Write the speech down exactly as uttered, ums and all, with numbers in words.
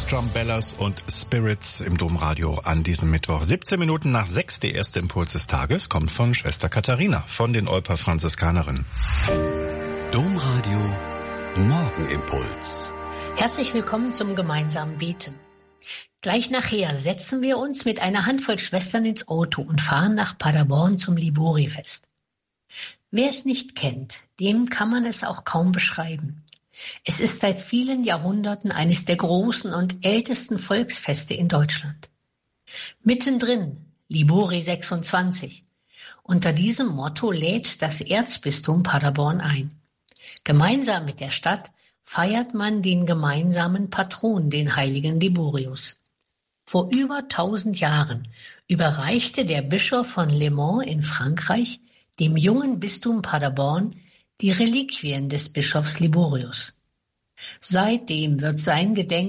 Drumballas und Spirits im Domradio an diesem Mittwoch. siebzehn Minuten nach sechs, der erste Impuls des Tages kommt von Schwester Katharina von den Olper Franziskanerinnen. Domradio Morgenimpuls. Herzlich willkommen zum gemeinsamen Beten. Gleich nachher setzen wir uns mit einer Handvoll Schwestern ins Auto und fahren nach Paderborn zum Libori-Fest. Wer es nicht kennt, dem kann man es auch kaum beschreiben. Es ist seit vielen Jahrhunderten eines der großen und ältesten Volksfeste in Deutschland. Mittendrin Libori sechsundzwanzig. Unter diesem Motto lädt das Erzbistum Paderborn ein. Gemeinsam mit der Stadt feiert man den gemeinsamen Patron, den heiligen Liborius. Vor über tausend Jahren überreichte der Bischof von Le Mans in Frankreich dem jungen Bistum Paderborn die Reliquien des Bischofs Liborius. Seitdem wird sein Gedenken